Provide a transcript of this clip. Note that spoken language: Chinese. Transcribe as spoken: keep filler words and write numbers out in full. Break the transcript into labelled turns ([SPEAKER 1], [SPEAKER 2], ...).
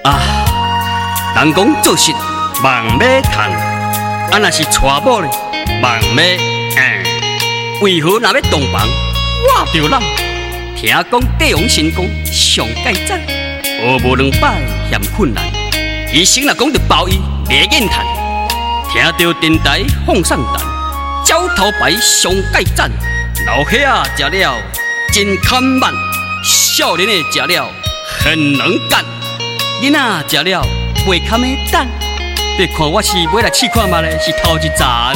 [SPEAKER 1] 啊，人讲做事望要赚，啊若是娶某咧望要硬，为何若要洞房我着揽？听讲帝王神功上介赞，学无两摆嫌困难，医生若讲着包医袂瘾趁，听着电台放送弹，鸟头牌上介赞，老岁仔食了真堪慢，少年的食了很能干，囡仔食了袂堪的等。你看我是买来试看嘛咧，是头一站。